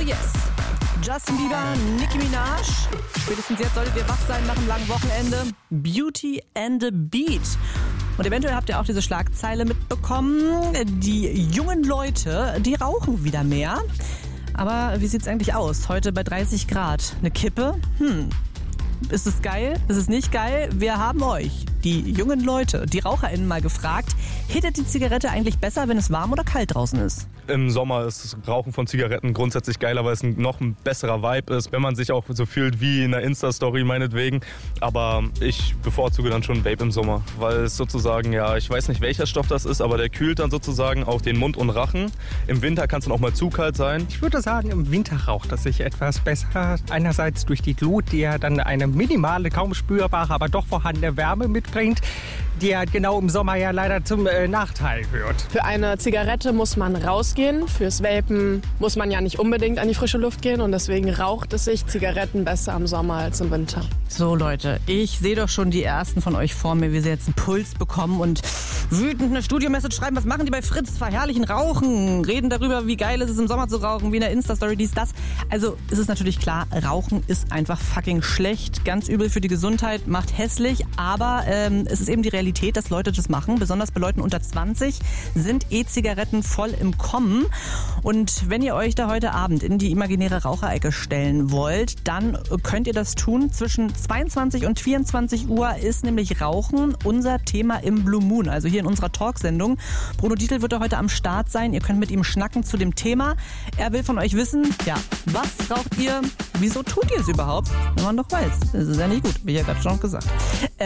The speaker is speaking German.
yes. Justin Bieber, Nicki Minaj. Spätestens jetzt solltet ihr wach sein nach einem langen Wochenende. Beauty and the Beat. Und eventuell habt ihr auch diese Schlagzeile mitbekommen. Die jungen Leute, die rauchen wieder mehr. Aber wie sieht's eigentlich aus? Heute bei 30 Grad. Eine Kippe? Ist es geil? Ist es nicht geil? Wir haben euch, die jungen Leute, die RaucherInnen mal gefragt, hittet die Zigarette eigentlich besser, wenn es warm oder kalt draußen ist? Im Sommer ist das Rauchen von Zigaretten grundsätzlich geiler, weil es noch ein besserer Vibe ist, wenn man sich auch so fühlt wie in einer Insta-Story meinetwegen. Aber ich bevorzuge dann schon Vape im Sommer, weil es sozusagen, ja, ich weiß nicht welcher Stoff das ist, aber der kühlt dann sozusagen auch den Mund und Rachen. Im Winter kann es dann auch mal zu kalt sein. Ich würde sagen, im Winter raucht es sich etwas besser. Einerseits durch die Glut, die ja dann eine minimale, kaum spürbare, aber doch vorhandene Wärme mitbringt, die ja genau im Sommer ja leider zum Nachteil wird. Für eine Zigarette muss man rausgehen, fürs Vapen muss man ja nicht unbedingt an die frische Luft gehen und deswegen raucht es sich Zigaretten besser im Sommer als im Winter. So Leute, ich sehe doch schon die ersten von euch vor mir, wie sie jetzt einen Puls bekommen und wütend eine Studio-Message schreiben, was machen die bei Fritz? Verherrlichen Rauchen, reden darüber, wie geil ist es im Sommer zu rauchen, wie in der Insta-Story, dies, das. Also es ist natürlich klar, Rauchen ist einfach fucking schlecht, ganz übel für die Gesundheit, macht hässlich, aber es ist eben die Realität, dass Leute das machen. Besonders bei Leuten unter 20 sind E-Zigaretten voll im Kommen. Und wenn ihr euch da heute Abend in die imaginäre Raucherecke stellen wollt, dann könnt ihr das tun. Zwischen 22 und 24 Uhr ist nämlich Rauchen unser Thema im Blue Moon, also hier in unserer Talksendung. Bruno Dietl wird da heute am Start sein. Ihr könnt mit ihm schnacken zu dem Thema. Er will von euch wissen, ja, was raucht ihr? Wieso tut ihr es überhaupt? Wenn man doch weiß. Das ist ja nicht gut, wie ich ja gerade schon gesagt.